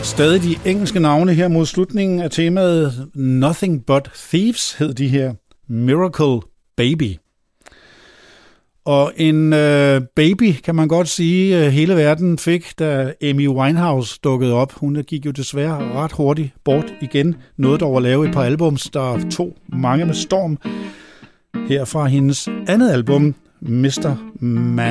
Stadig de engelske navne her mod slutningen af temaet. Nothing But Thieves hed de her. Miracle Baby. Og en baby, kan man godt sige, hele verden fik, da Amy Winehouse dukkede op. Hun gik jo desværre ret hurtigt bort igen. Nåede dog at lave et par albums, der tog mange med storm. Her fra hendes andet album, Mr. Man.